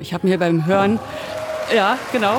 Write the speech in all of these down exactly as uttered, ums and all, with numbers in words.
Ich habe mir beim Hören, ja, genau.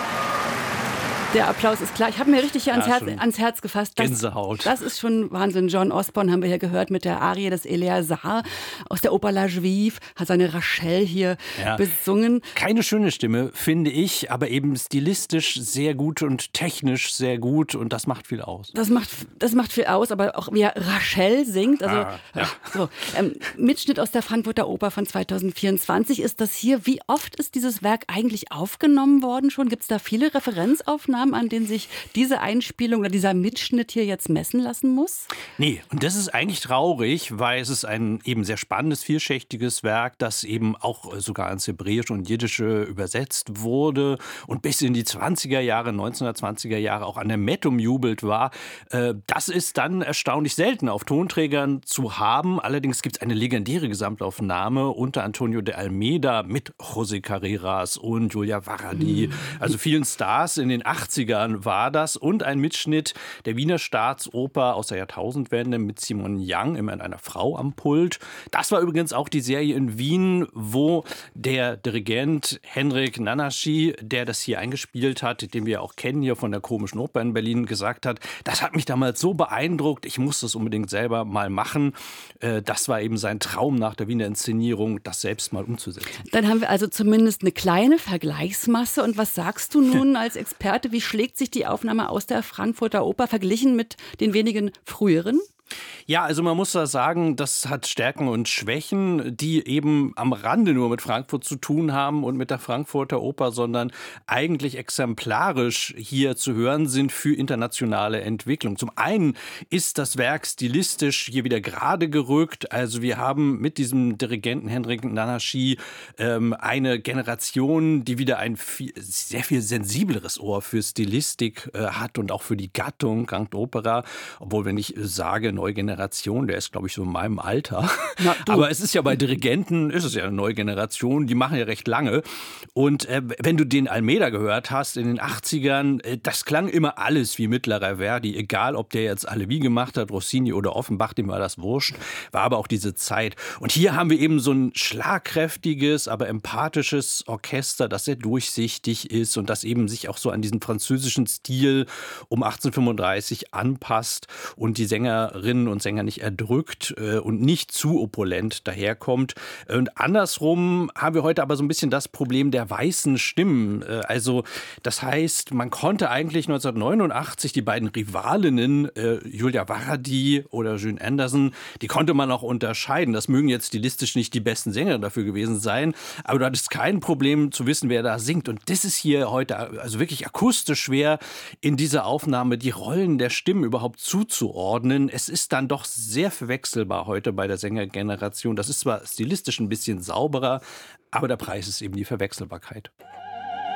Der Applaus ist klar. Ich habe mir richtig hier ans, Ja, Herz, ans Herz gefasst. Das, Gänsehaut. Das ist schon Wahnsinn. John Osborne haben wir hier gehört mit der Arie des Eleazar aus der Oper La Juive. Hat seine Rachel hier ja. besungen. Keine schöne Stimme, finde ich, aber eben stilistisch sehr gut und technisch sehr gut. Und das macht viel aus. Das macht, das macht viel aus, aber auch wie er Rachel singt. Also, ah, ja. so, ähm, Mitschnitt aus der Frankfurter Oper von zweitausendvierundzwanzig ist das hier. Wie oft ist dieses Werk eigentlich aufgenommen worden schon? Gibt es da viele Referenzaufnahmen, an denen sich diese Einspielung oder dieser Mitschnitt hier jetzt messen lassen muss? Nee, und das ist eigentlich traurig, weil es ist ein eben sehr spannendes, vielschichtiges Werk, das eben auch sogar ins Hebräische und Jiddische übersetzt wurde und bis in die zwanziger Jahre, neunzehnhundertzwanziger Jahre auch an der Met umjubelt war. Das ist dann erstaunlich selten auf Tonträgern zu haben. Allerdings gibt es eine legendäre Gesamtaufnahme unter Antonio de Almeida mit José Carreras und Julia Varadi, also vielen Stars in den achtzigern war das, und ein Mitschnitt der Wiener Staatsoper aus der Jahrtausendwende mit Simon Young, immerhin einer Frau am Pult. Das war übrigens auch die Serie in Wien, wo der Dirigent Henryk Nanaschi, der das hier eingespielt hat, den wir auch kennen hier von der Komischen Oper in Berlin, gesagt hat, das hat mich damals so beeindruckt, ich muss das unbedingt selber mal machen. Das war eben sein Traum nach der Wiener Inszenierung, das selbst mal umzusetzen. Dann haben wir also zumindest eine kleine Vergleichsmasse. Und was sagst du nun als Experte, wie schlägt sich die Aufnahme aus der Frankfurter Oper verglichen mit den wenigen früheren? Ja, also man muss da sagen, das hat Stärken und Schwächen, die eben am Rande nur mit Frankfurt zu tun haben und mit der Frankfurter Oper, sondern eigentlich exemplarisch hier zu hören sind für internationale Entwicklung. Zum einen ist das Werk stilistisch hier wieder gerade gerückt. Also wir haben mit diesem Dirigenten Henryk Nanaschi ähm, eine Generation, die wieder ein viel, sehr viel sensibleres Ohr für Stilistik äh, hat und auch für die Gattung Cankt Opera, obwohl wenn ich sage, neue Generation, der ist, glaube ich, so in meinem Alter. Na, aber es ist ja bei Dirigenten, ist es ja eine neue Generation, die machen ja recht lange. Und äh, wenn du den Almeida gehört hast in den achtzigern, äh, das klang immer alles wie mittlerer Verdi, egal ob der jetzt Alevi gemacht hat, Rossini oder Offenbach, dem war das wurscht, war aber auch diese Zeit. Und hier haben wir eben so ein schlagkräftiges, aber empathisches Orchester, das sehr durchsichtig ist und das eben sich auch so an diesen französischen Stil um achtzehnhundertfünfunddreißig anpasst und die Sängerinnen und Sänger nicht erdrückt äh, und nicht zu opulent daherkommt. Und andersrum haben wir heute aber so ein bisschen das Problem der weißen Stimmen. Äh, also das heißt, man konnte eigentlich neunzehnhundertneunundachtzig die beiden Rivalinnen, äh, Julia Varadi oder June Anderson, die konnte man auch unterscheiden. Das mögen jetzt stilistisch nicht die besten Sänger dafür gewesen sein, aber du hattest kein Problem zu wissen, wer da singt. Und das ist hier heute also wirklich akustisch schwer, in dieser Aufnahme die Rollen der Stimmen überhaupt zuzuordnen. Es ist dann doch sehr verwechselbar heute bei der Sängergeneration. Das ist zwar stilistisch ein bisschen sauberer, aber der Preis ist eben die Verwechselbarkeit.